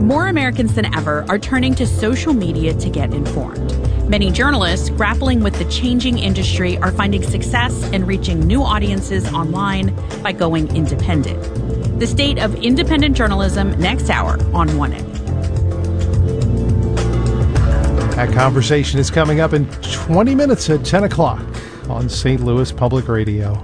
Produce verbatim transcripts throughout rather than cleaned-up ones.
More Americans than ever are turning to social media to get informed. Many journalists grappling with the changing industry are finding success in reaching new audiences online by going independent. The state of independent journalism next hour on one A. That conversation is coming up in twenty minutes at ten o'clock on Saint Louis Public Radio.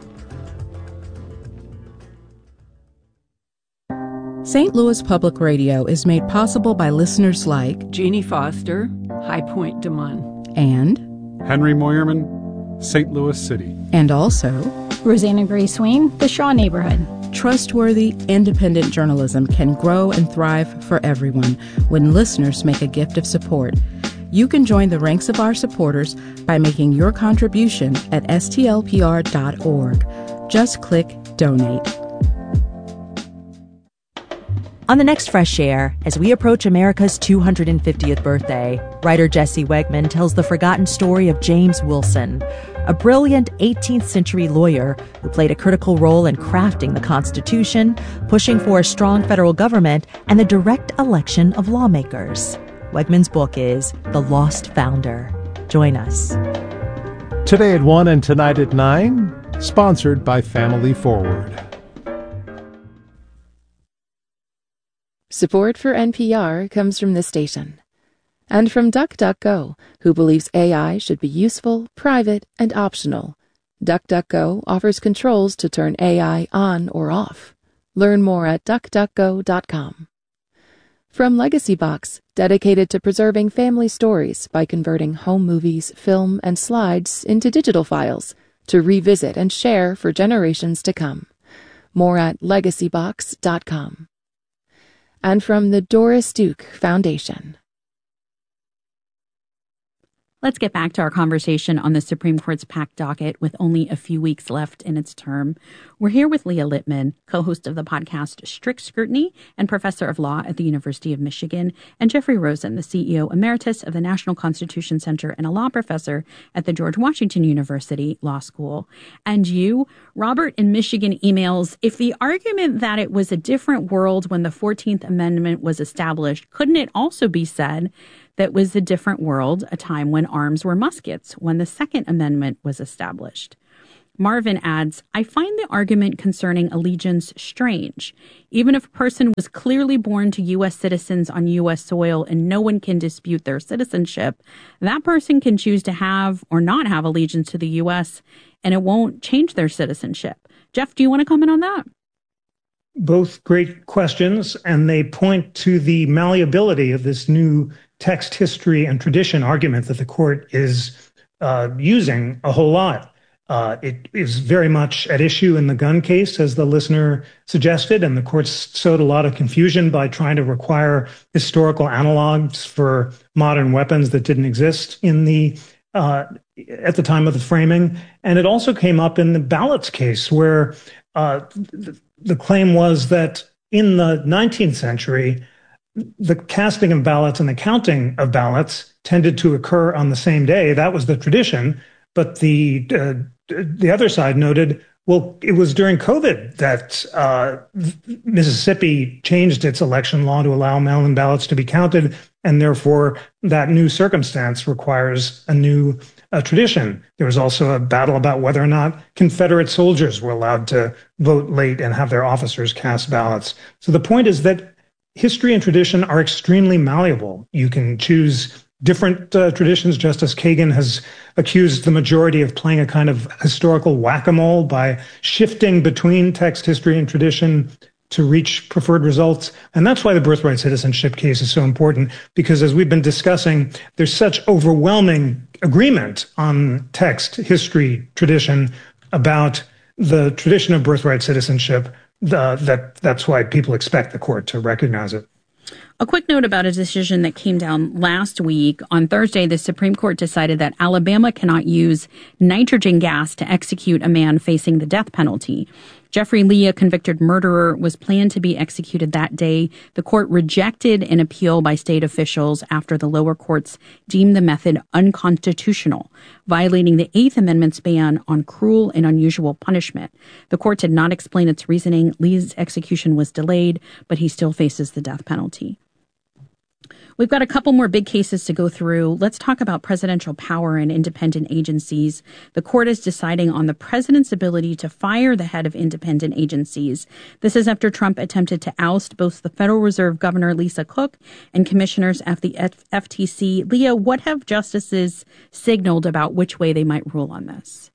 Saint Louis Public Radio is made possible by listeners like Jeannie Foster, High Point Des Moines, and Henry Moyerman, Saint Louis City, and also Rosanna Gray Swain, the Shaw Neighborhood. Trustworthy, independent journalism can grow and thrive for everyone when listeners make a gift of support. You can join the ranks of our supporters by making your contribution at S T L P R dot org. Just click Donate. On the next Fresh Air, as we approach America's two hundred fiftieth birthday, writer Jesse Wegman tells the forgotten story of James Wilson, a brilliant eighteenth century lawyer who played a critical role in crafting the Constitution, pushing for a strong federal government, and the direct election of lawmakers. Wegman's book is The Lost Founder. Join us. Today at one and tonight at nine, sponsored by Family Forward. Support for N P R comes from this station. And from DuckDuckGo, who believes A I should be useful, private, and optional. DuckDuckGo offers controls to turn A I on or off. Learn more at duck duck go dot com. From Legacy Box, dedicated to preserving family stories by converting home movies, film, and slides into digital files to revisit and share for generations to come. More at legacy box dot com. And from the Doris Duke Foundation. Let's get back to our conversation on the Supreme Court's packed docket with only a few weeks left in its term. We're here with Leah Littman, co-host of the podcast Strict Scrutiny and professor of law at the University of Michigan, and Jeffrey Rosen, the C E O emeritus of the National Constitution Center and a law professor at the George Washington University Law School. And you, Robert in Michigan emails, if the argument that it was a different world when the fourteenth Amendment was established, couldn't it also be said that was a different world, a time when arms were muskets, when the Second Amendment was established? Marvin adds, I find the argument concerning allegiance strange. Even if a person was clearly born to U S citizens on U S soil and no one can dispute their citizenship, that person can choose to have or not have allegiance to the U S, and it won't change their citizenship. Jeff, do you want to comment on that? Both great questions, and they point to the malleability of this new text, history, and tradition argument that the court is uh, using a whole lot. Uh, it is very much at issue in the gun case, as the listener suggested, and the court sowed a lot of confusion by trying to require historical analogs for modern weapons that didn't exist in the uh, at the time of the framing. And it also came up in the ballots case, where uh, the, the claim was that in the nineteenth century, the casting of ballots and the counting of ballots tended to occur on the same day. That was the tradition. But the uh, the other side noted, well, it was during COVID that uh, Mississippi changed its election law to allow mail-in ballots to be counted, and therefore that new circumstance requires a new uh, tradition. There was also a battle about whether or not Confederate soldiers were allowed to vote late and have their officers cast ballots. So the point is that history and tradition are extremely malleable. You can choose different uh, traditions. Justice Kagan has accused the majority of playing a kind of historical whack-a-mole by shifting between text, history, and tradition to reach preferred results. And that's why the birthright citizenship case is so important, because as we've been discussing, there's such overwhelming agreement on text, history, tradition about the tradition of birthright citizenship uh, that that's why people expect the court to recognize it. A quick note about a decision that came down last week. On Thursday, the Supreme Court decided that Alabama cannot use nitrogen gas to execute a man facing the death penalty. Jeffrey Lee, a convicted murderer, was planned to be executed that day. The court rejected an appeal by state officials after the lower courts deemed the method unconstitutional, violating the Eighth Amendment's ban on cruel and unusual punishment. The court did not explain its reasoning. Lee's execution was delayed, but he still faces the death penalty. We've got a couple more big cases to go through. Let's talk about presidential power and independent agencies. The court is deciding on the president's ability to fire the head of independent agencies. This is after Trump attempted to oust both the Federal Reserve Governor Lisa Cook and commissioners at the F T C. Leah, what have justices signaled about which way they might rule on this?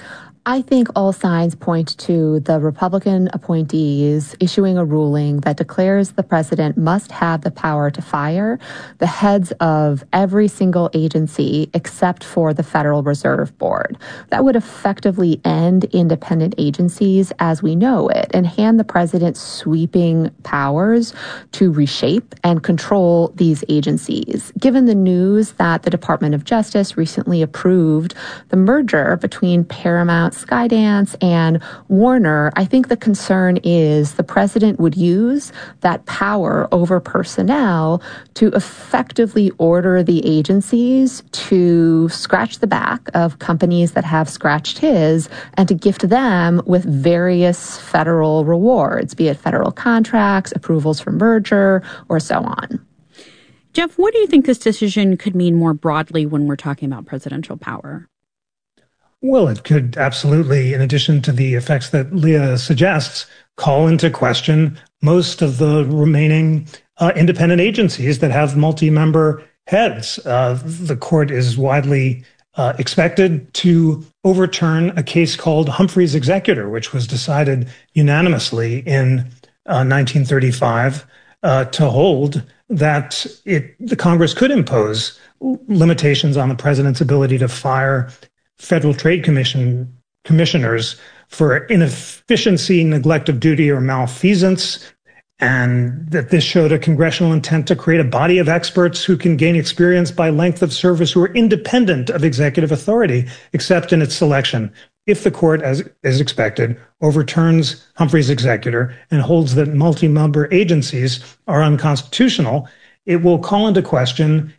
I think all signs point to the Republican appointees issuing a ruling that declares the president must have the power to fire the heads of every single agency except for the Federal Reserve Board. That would effectively end independent agencies as we know it and hand the president sweeping powers to reshape and control these agencies. Given the news that the Department of Justice recently approved the merger between Paramount, Skydance, and Warner, I think the concern is the president would use that power over personnel to effectively order the agencies to scratch the back of companies that have scratched his and to gift them with various federal rewards, be it federal contracts, approvals for merger, or so on. Jeff, what do you think this decision could mean more broadly when we're talking about presidential power? Well, it could absolutely, in addition to the effects that Leah suggests, call into question most of the remaining uh, independent agencies that have multi-member heads. Uh, the court is widely uh, expected to overturn a case called Humphrey's Executor, which was decided unanimously in uh, nineteen thirty-five uh, to hold that it the Congress could impose limitations on the president's ability to fire Federal Trade Commission commissioners for inefficiency, neglect of duty, or malfeasance, and that this showed a congressional intent to create a body of experts who can gain experience by length of service who are independent of executive authority, except in its selection. If the court, as is expected, overturns Humphrey's Executor and holds that multi-member agencies are unconstitutional, it will call into question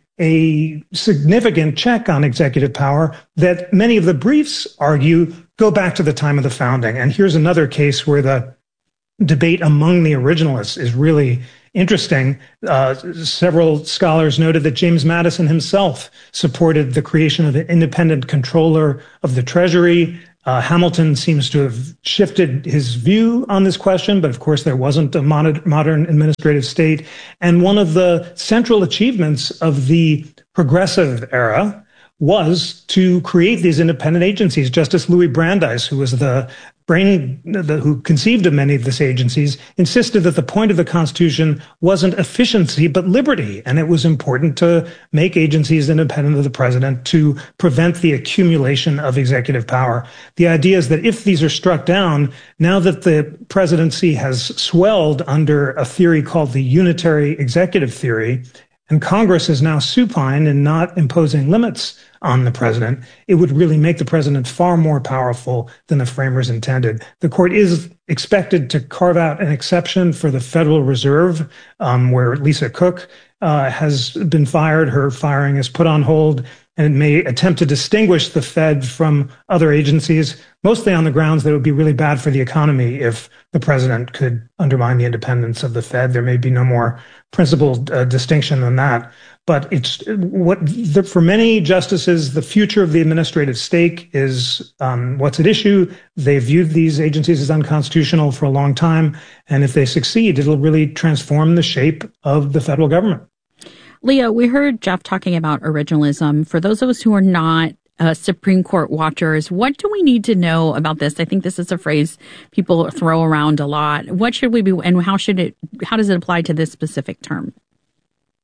a significant check on executive power that many of the briefs argue go back to the time of the founding. And here's another case where the debate among the originalists is really interesting. Uh, several scholars noted that James Madison himself supported the creation of an independent controller of the Treasury. Uh, Hamilton seems to have shifted his view on this question, but of course there wasn't a mod- modern administrative state. And one of the central achievements of the progressive era was to create these independent agencies. Justice Louis Brandeis, who was the brain the, who conceived of many of these agencies, insisted that the point of the Constitution wasn't efficiency, but liberty. And it was important to make agencies independent of the president to prevent the accumulation of executive power. The idea is that if these are struck down, now that the presidency has swelled under a theory called the unitary executive theory, and Congress is now supine in not imposing limits on the president, it would really make the president far more powerful than the framers intended. The court is expected to carve out an exception for the Federal Reserve, um, where Lisa Cook uh, has been fired. Her firing is put on hold, and it may attempt to distinguish the Fed from other agencies, mostly on the grounds that it would be really bad for the economy if the president could undermine the independence of the Fed. There may be no more principled uh, distinction than that. But it's what the, for many justices, the future of the administrative stake is um, what's at issue. They viewed these agencies as unconstitutional for a long time. And if they succeed, it'll really transform the shape of the federal government. Leah, we heard Jeff talking about originalism. For those of us who are not uh, Supreme Court watchers, what do we need to know about this? I think this is a phrase people throw around a lot. What should we be, and how should it, how does it apply to this specific term?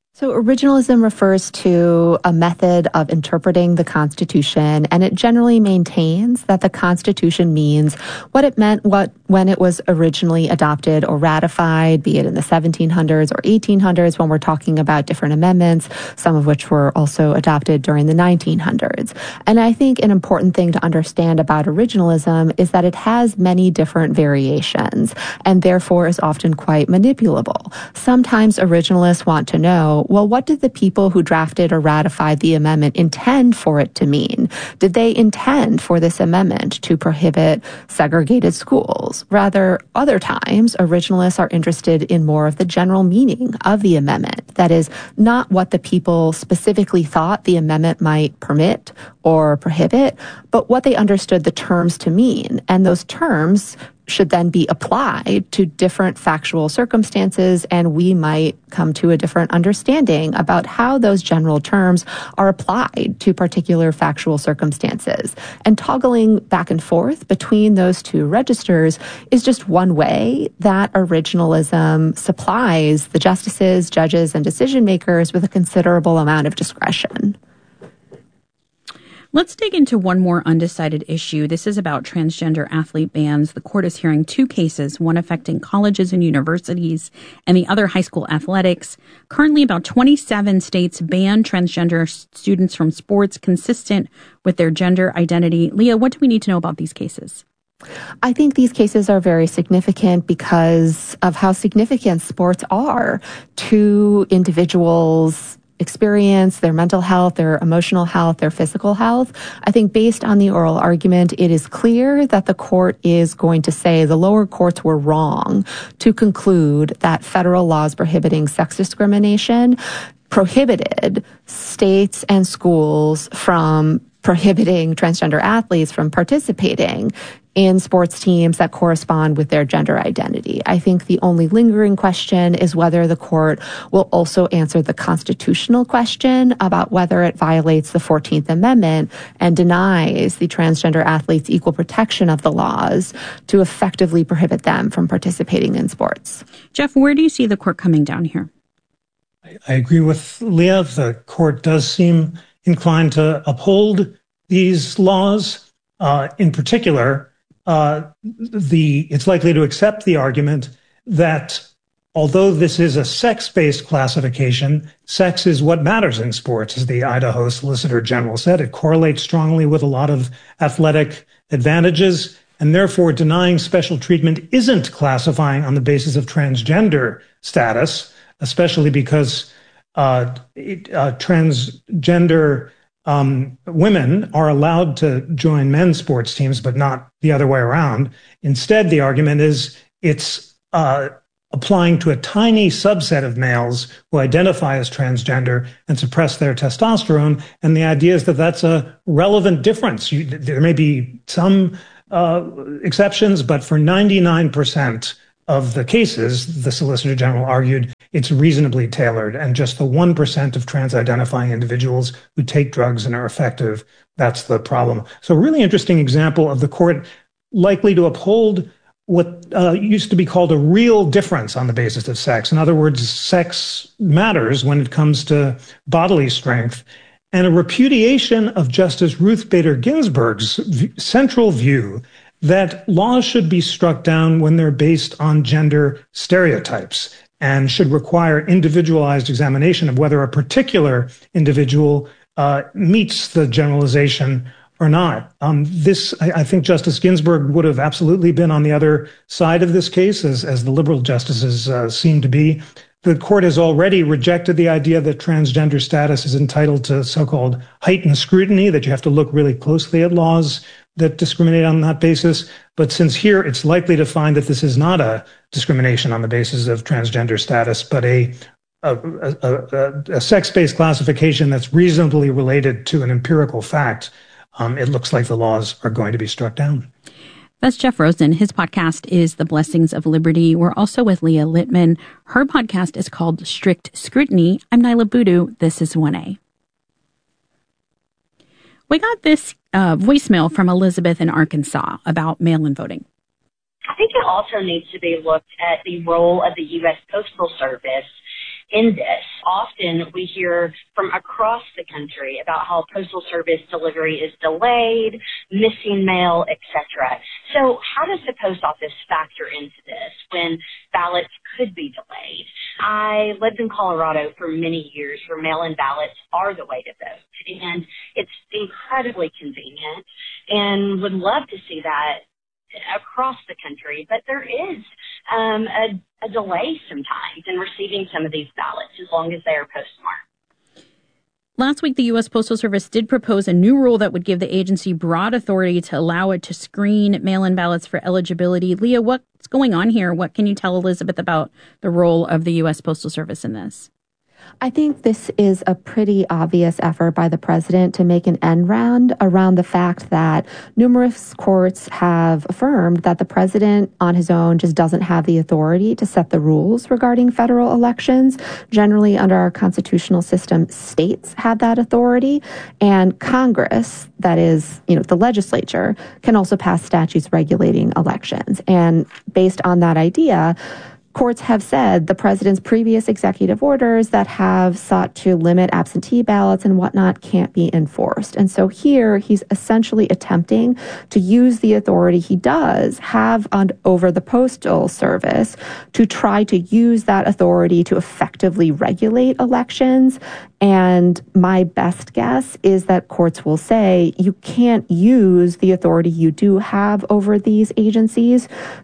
So originalism refers to a method of interpreting the Constitution, and it generally maintains that the Constitution means what it meant what when it was originally adopted or ratified, be it in the seventeen hundreds or eighteen hundreds when we're talking about different amendments, some of which were also adopted during the nineteen hundreds. And I think an important thing to understand about originalism is that it has many different variations and therefore is often quite manipulable. Sometimes originalists want to know, well, what did the people who drafted or ratified the amendment intend for it to mean? Did they intend for this amendment to prohibit segregated schools? Rather, other times, originalists are interested in more of the general meaning of the amendment. That is, not what the people specifically thought the amendment might permit or prohibit, but what they understood the terms to mean. And those terms should then be applied to different factual circumstances, and we might come to a different understanding about how those general terms are applied to particular factual circumstances. And toggling back and forth between those two registers is just one way that originalism supplies the justices, judges, and decision makers with a considerable amount of discretion. Let's dig into one more undecided issue. This is about transgender athlete bans. The court is hearing two cases, one affecting colleges and universities and the other high school athletics. Currently, about twenty-seven states ban transgender students from sports consistent with their gender identity. Leah, what do we need to know about these cases? I think these cases are very significant because of how significant sports are to individuals' experience, their mental health, their emotional health, their physical health. I think based on the oral argument, it is clear that the court is going to say the lower courts were wrong to conclude that federal laws prohibiting sex discrimination prohibited states and schools from prohibiting transgender athletes from participating in sports teams that correspond with their gender identity. I think the only lingering question is whether the court will also answer the constitutional question about whether it violates the fourteenth Amendment and denies the transgender athletes equal protection of the laws to effectively prohibit them from participating in sports. Jeff, where do you see the court coming down here? I agree with Leah. The court does seem inclined to uphold these laws. Uh, in particular, uh, the it's likely to accept the argument that although this is a sex-based classification, sex is what matters in sports, as the Idaho Solicitor General said. It correlates strongly with a lot of athletic advantages, and therefore denying special treatment isn't classifying on the basis of transgender status, especially because uh, it, uh, transgender um, women are allowed to join men's sports teams, but not the other way around. Instead, the argument is it's uh, applying to a tiny subset of males who identify as transgender and suppress their testosterone. And the idea is that that's a relevant difference. You, there may be some uh, exceptions, but for ninety-nine percent of the cases, the Solicitor General argued, it's reasonably tailored, and just the one percent of trans-identifying individuals who take drugs and are effective, that's the problem. So a really interesting example of the court likely to uphold what uh, used to be called a real difference on the basis of sex. In other words, sex matters when it comes to bodily strength, and a repudiation of Justice Ruth Bader Ginsburg's v- central view that laws should be struck down when they're based on gender stereotypes and should require individualized examination of whether a particular individual uh, meets the generalization or not. Um, this, I, I think Justice Ginsburg would have absolutely been on the other side of this case, as, as the liberal justices uh, seem to be. The court has already rejected the idea that transgender status is entitled to so-called heightened scrutiny, that you have to look really closely at laws that discriminate on that basis. But since here it's likely to find that this is not a discrimination on the basis of transgender status, but a a, a, a, a sex-based classification that's reasonably related to an empirical fact, um, it looks like the laws are going to be struck down. That's Jeff Rosen. His podcast is The Blessings of Liberty. We're also with Leah Littman. Her podcast is called Strict Scrutiny. I'm Nyla Boodoo. This is one A. We got this uh, voicemail from Elizabeth in Arkansas about mail-in voting. I think it also needs to be looked at the role of the U S Postal Service in this. Often we hear from across the country about how Postal Service delivery is delayed, missing mail, et cetera. So how does the post office factor into this when ballots could be delayed? I lived in Colorado for many years where mail-in ballots are the way to vote, and it's incredibly convenient and would love to see that across the country, but there is um, a, a delay sometimes in receiving some of these ballots as long as they are postmarked. Last week, the U S Postal Service did propose a new rule that would give the agency broad authority to allow it to screen mail-in ballots for eligibility. Leah, what's going on here? What can you tell Elizabeth about the role of the U S Postal Service in this? I think this is a pretty obvious effort by the president to make an end round around the fact that numerous courts have affirmed that the president on his own just doesn't have the authority to set the rules regarding federal elections. Generally, under our constitutional system, states have that authority, and Congress, that is, you know, the legislature, can also pass statutes regulating elections. And based on that idea, courts have said the president's previous executive orders that have sought to limit absentee ballots and whatnot can't be enforced. And so here he's essentially attempting to use the authority he does have on, over the Postal Service to try to use that authority to effectively regulate elections. And my best guess is that courts will say you can't use the authority you do have over these agencies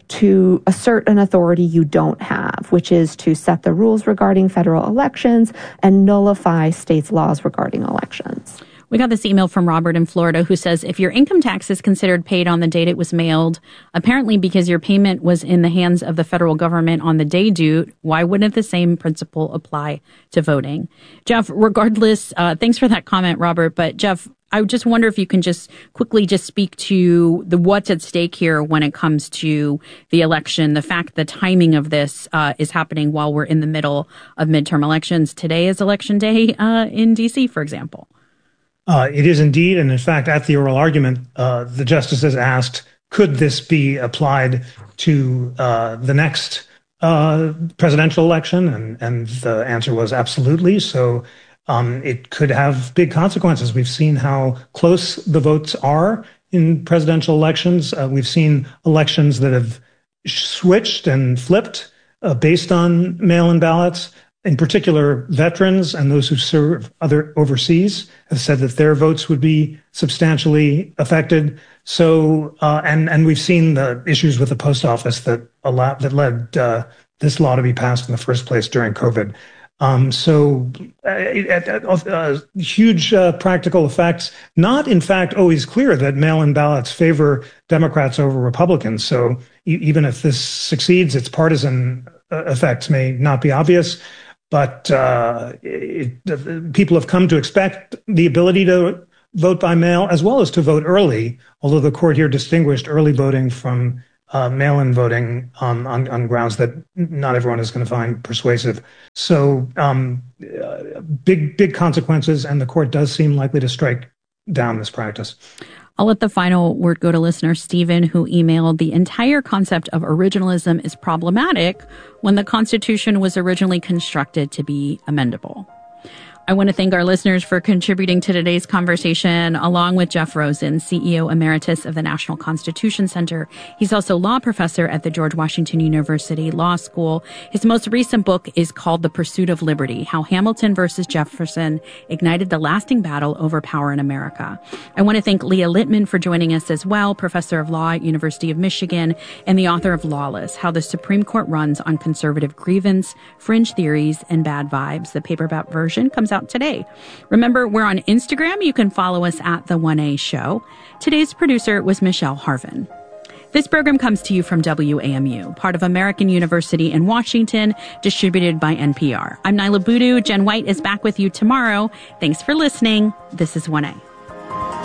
to assert an authority you don't have, which is to set the rules regarding federal elections and nullify states' laws regarding elections. We got this email from Robert in Florida who says, if your income tax is considered paid on the date it was mailed, apparently because your payment was in the hands of the federal government on the day due, why wouldn't the same principle apply to voting? Jeff, regardless, uh, thanks for that comment, Robert. But Jeff, I just wonder if you can just quickly just speak to the what's at stake here when it comes to the election, the fact the timing of this uh, is happening while we're in the middle of midterm elections. Today is election day uh, in D C, for example. Uh, it is indeed. And in fact, at the oral argument, uh, the justices asked, could this be applied to uh, the next uh, presidential election? And, and the answer was absolutely. So um, it could have big consequences. We've seen how close the votes are in presidential elections. Uh, we've seen elections that have switched and flipped uh, based on mail-in ballots. In particular, veterans and those who serve other overseas have said that their votes would be substantially affected. So, uh, and and we've seen the issues with the post office that allowed that led uh, this law to be passed in the first place during COVID. Um, so, uh, uh, huge uh, practical effects. Not, in fact, always clear that mail-in ballots favor Democrats over Republicans. So, e- even if this succeeds, its partisan uh, effects may not be obvious. But uh, it, uh, people have come to expect the ability to vote by mail as well as to vote early, although the court here distinguished early voting from uh, mail-in voting um, on, on grounds that not everyone is going to find persuasive. So um, uh, big, big consequences, and the court does seem likely to strike down this practice. I'll let the final word go to listener Stephen, who emailed, the entire concept of originalism is problematic when the Constitution was originally constructed to be amendable. I want to thank our listeners for contributing to today's conversation, along with Jeff Rosen, C E O Emeritus of the National Constitution Center. He's also law professor at the George Washington University Law School. His most recent book is called The Pursuit of Liberty, How Hamilton versus Jefferson Ignited the Lasting Battle Over Power in America. I want to thank Leah Littman for joining us as well, professor of law at University of Michigan and the author of Lawless, How the Supreme Court Runs on Conservative Grievance, Fringe Theories, and Bad Vibes. The paperback version comes out today. Remember, we're on Instagram. You can follow us at The one A Show. Today's producer was Michelle Harvin. This program comes to you from W A M U, part of American University in Washington, distributed by N P R. I'm Nyla Boodoo. Jen White is back with you tomorrow. Thanks for listening. This is one A.